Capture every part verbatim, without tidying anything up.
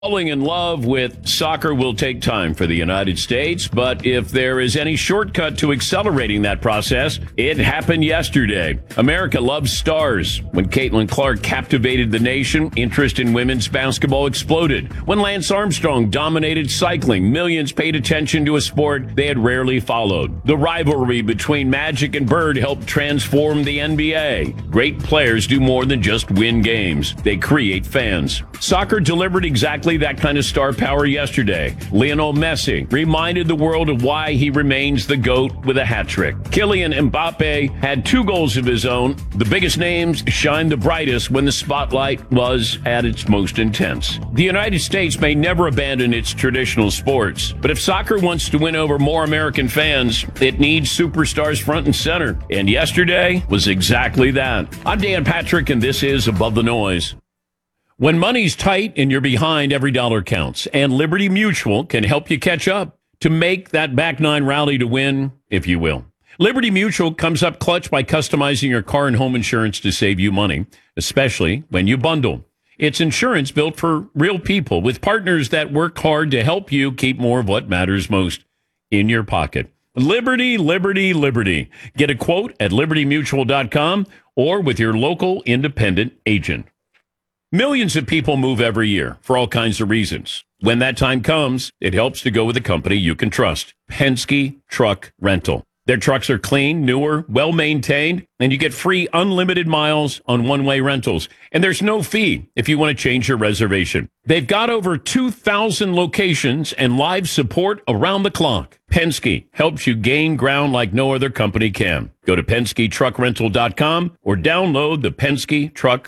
Falling in love with soccer will take time for the United States, but if there is any shortcut to accelerating that process, it happened yesterday. America loves stars. When Caitlin Clark captivated the nation, interest in women's basketball exploded. When Lance Armstrong dominated cycling, millions paid attention to a sport they had rarely followed. The rivalry between Magic and Bird helped transform the N B A. Great players do more than just win games. They create fans. Soccer delivered exactly that kind of star power yesterday. Lionel Messi reminded the world of why he remains the GOAT with a hat trick. Kylian Mbappe had two goals of his own. The biggest names shined the brightest when the spotlight was at its most intense. The United States may never abandon its traditional sports, but if soccer wants to win over more American fans, it needs superstars front and center. And yesterday was exactly that. I'm Dan Patrick, and this is Above the Noise. When money's tight and you're behind, every dollar counts. And Liberty Mutual can help you catch up to make that back nine rally to win, if you will. Liberty Mutual comes up clutch by customizing your car and home insurance to save you money, especially when you bundle. It's insurance built for real people with partners that work hard to help you keep more of what matters most in your pocket. Liberty, Liberty, Liberty. Get a quote at liberty mutual dot com or with your local independent agent. Millions of people move every year for all kinds of reasons. When that time comes, it helps to go with a company you can trust. Penske Truck Rental. Their trucks are clean, newer, well-maintained, and you get free unlimited miles on one-way rentals. And there's no fee if you want to change your reservation. They've got over two thousand locations and live support around the clock. Penske helps you gain ground like no other company can. Go to penske truck rental dot com or download the Penske Truck.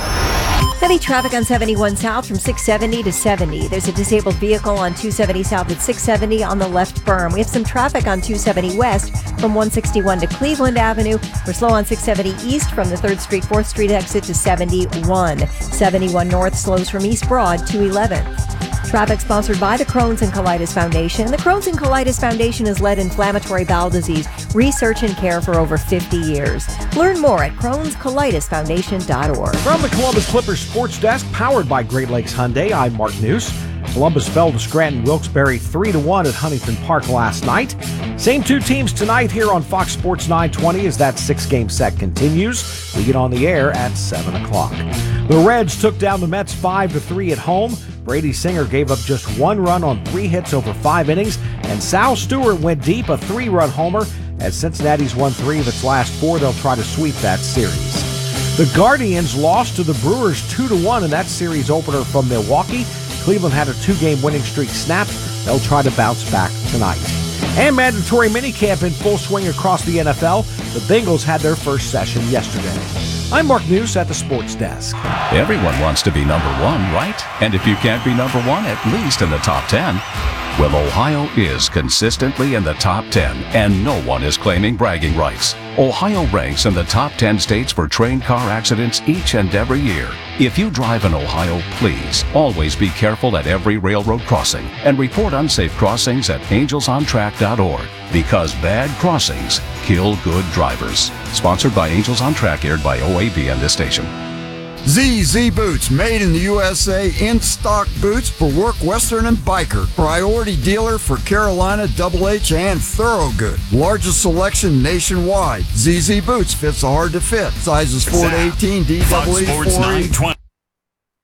Heavy traffic on seventy-one South from six seventy to seventy. There's a disabled vehicle on two seventy South at six seventy on the left berm. We have some traffic on two seventy West from one sixty-one to Cleveland Avenue. We're slow on six seventy East from the third Street, fourth Street exit to seventy-one. seventy-one North slows from East Broad to eleventh. Traffic sponsored by the Crohn's and Colitis Foundation. The Crohn's and Colitis Foundation has led inflammatory bowel disease research and care for over fifty years. Learn more at crohns colitis foundation dot org. From the Columbus Clippers Sports Desk, powered by Great Lakes Hyundai, I'm Mark News. Columbus fell to Scranton Wilkes-Barre three to one at Huntington Park last night. Same two teams tonight here on Fox Sports nine twenty as that six-game set continues. We get on the air at seven o'clock. The Reds took down the Mets five to three at home. Brady Singer gave up just one run on three hits over five innings, and Sal Stewart went deep, a three-run homer. As Cincinnati's won three of its last four, they'll try to sweep that series. The Guardians lost to the Brewers two to one in that series opener from Milwaukee. Cleveland had a two-game winning streak snapped. They'll try to bounce back tonight. And mandatory minicamp in full swing across the N F L. The Bengals had their first session yesterday. I'm Mark News at the Sports Desk. Everyone wants to be number one, right? And if you can't be number one, at least in the top ten. Well, Ohio is consistently in the top ten, and no one is claiming bragging rights. Ohio ranks in the top ten states for train car accidents each and every year. If you drive in Ohio, please always be careful at every railroad crossing and report unsafe crossings at angels on track dot org, because bad crossings kill good drivers. Sponsored by Angels on Track, aired by O A B and this station. Z Z Boots, made in the U S A, in-stock boots for work, western, and biker. Priority dealer for Carolina, Double H, and Thorogood. Largest selection nationwide. Z Z Boots fits the hard to fit. Sizes four to eighteen, D E E four E.